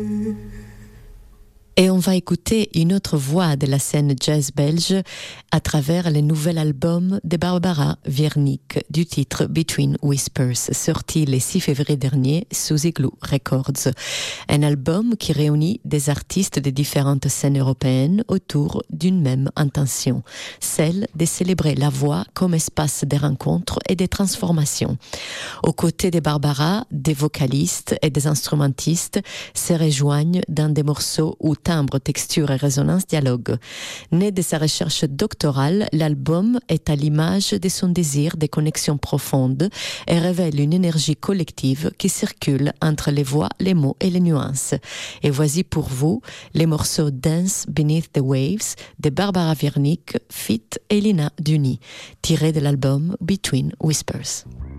Et on va écouter une autre voix de la scène jazz belge à travers le nouvel album de Barbara Wiernik du titre Between Whispers, sorti le 6 février dernier sous Igloo Records. Un album qui réunit des artistes de différentes scènes européennes autour d'une même intention, celle de célébrer la voix comme espace de rencontres et de transformations. Aux côtés de Barbara, des vocalistes et des instrumentistes se rejoignent dans des morceaux où timbre, texture et résonance dialoguent. Né de sa recherche doctorale, l'album est à l'image de son désir de connexion profonde et révèle une énergie collective qui circule entre les voix, les mots et les nuances. Et voici pour vous les morceaux Dance Beneath the Waves de Barbara Wiernik, feat. Elina Duni, tiré de l'album Between Whispers.